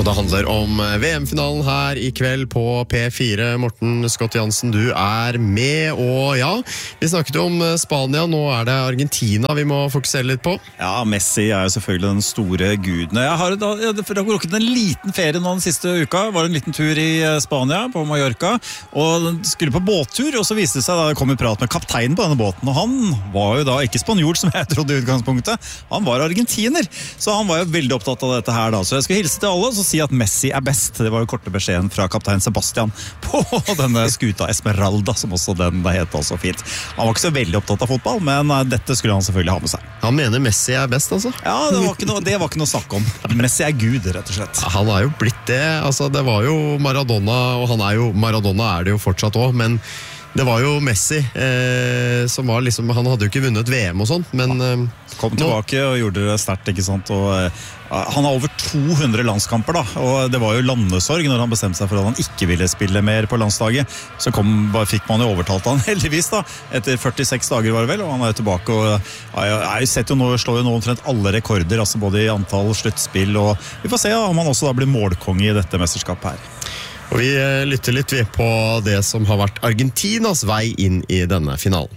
Og det handler om VM-finalen her I kveld på P4. Morten Scott Jansen, du med, og ja, vi snakket jo om Spania, nå det Argentina vi må fokusere litt på. Ja, Messi jo selvfølgelig den store guden. Jeg har rukket en liten ferie nå den siste uka, var en liten tur I Spania, på Mallorca, og skulle på båttur, og så viste det seg da jeg kom I prat med kapteinen på denne båten, og han var jo da ikke spanjol, som jeg trodde I utgangspunktet, han var argentiner, så han var jo veldig opptatt av dette her da, så jeg skulle hilse til alle, så si at Messi best. Det var jo korte beskjeden fra kaptein Sebastian på denne skuta Esmeralda, som også den het så fint. Han var ikke så veldig opptatt av fotball, men dette skulle han selvfølgelig ha med seg. Han mener Messi best, altså? Ja, det var ikke noe snakk om. Messi Gud, rett og slett. Han jo blitt det. Altså, det var jo Maradona, og Maradona det jo fortsatt også, men det var jo Messi som var liksom, han hadde jo ikke vunnet VM og sånt, men kom tilbake og gjorde det sterkt, ikke sant? Og han har over 200 landskamper da, og det var jo landesorg når han bestemte seg for at han ikke ville spille mer på landslaget. Så fikk man jo overtalt han heldigvis da, etter 46 dager var det vel, og han jo tilbake og jeg sett jo nå, slår jo nå omtrent alle rekorder, altså både I antall sluttspill, og vi får se om han også da blir målkonge I dette mesterskapet her. Og vi lytter litt på det som har vært Argentinas vei inn I denne finalen.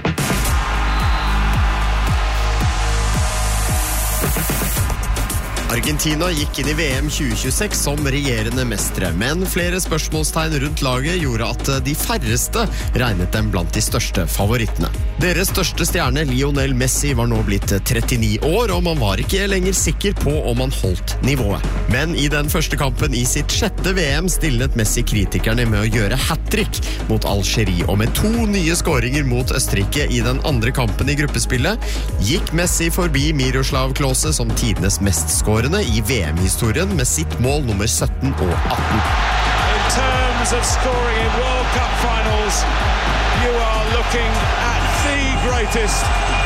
Argentina gikk inn I VM 2026 som regjerende mestre, men flere spørsmålstegn rundt laget gjorde at de færreste regnet dem blant de største favorittene. Deres største stjerne, Lionel Messi, var nå blitt 39 år, og man var ikke lenger sikker på om han holdt nivået. Men I den første kampen I sitt 6. VM stillet Messi kritikerne med å gjøre hat-trick mot Algerie, og med 2 nye skåringer mot Østerrike I den andre kampen I gruppespillet, gikk Messi forbi Miroslav Klose som tidenes mestskårer I VM-historien med sitt mål nummer 17 og 18. In terms of scoring in World Cup finals, you are looking at the greatest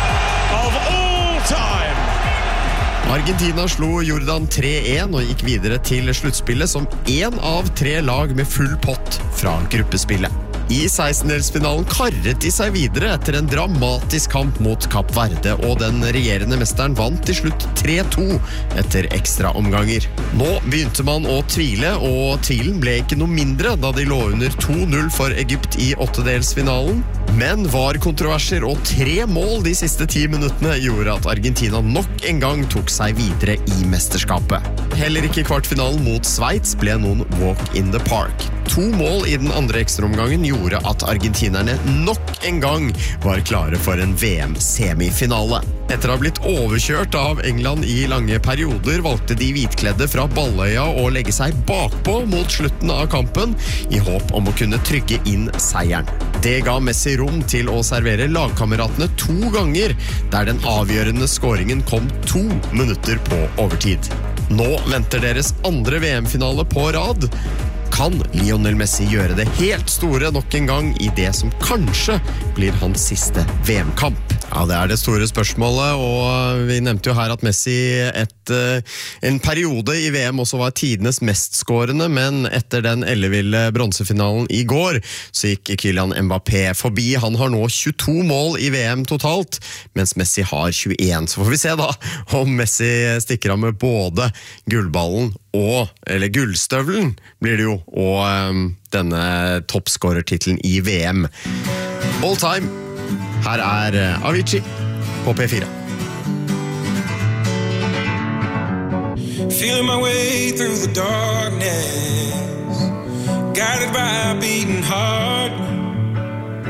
of all time. Argentina slo Jordan 3-1 og gikk videre til sluttspillet som en av 3 lag med full pott fra gruppespillet. I 16-delsfinalen karret de seg videre etter en dramatisk kamp mot Kapp Verde, og den regjerende mesteren vant til slutt 3-2 etter ekstra omganger. Nå begynte man å tvile, og tvilen ble ikke noe mindre da de lå under 2-0 for Egypt I 8-delsfinalen. Men VAR-kontroverser og 3 mål de siste 10 minuttene gjorde at Argentina nok en gang tok seg videre I mesterskapet. Heller ikke kvartfinalen mot Sveits ble noen walk in the park. 2 mål I den andre ekstraomgangen gjorde at argentinerne nok en gang var klare for en VM-semifinale. Etter å ha blitt overkjørt av England I lange perioder, valgte de hvitkledde fra Balløya å legge seg bakpå mot slutten av kampen, I håp om å kunne trygge inn seieren. Det ga Messi rom til å servere lagkameratene 2 ganger, der den avgjørende skåringen kom 2 minutter på overtid. Nå venter deres andre VM-finale på rad. Kan Lionel Messi gjøre det helt store nok en gang I det som kanskje blir hans siste VM-kamp? Ja, det det store spørsmålet, og vi nevnte jo her at Messi en periode I VM også var tidenes mestskårende, men etter den elleville bronsefinalen I går, så gikk Kylian Mbappé forbi. Han har nå 22 mål I VM totalt, mens Messi har 21. Så får vi se da om Messi stikker av med både gullballen eller gullstøvlen blir det jo, og denne toppskårertitlen I VM. All time. Her Avicii på P4. Feeling my way through the darkness, guided by a beating heart.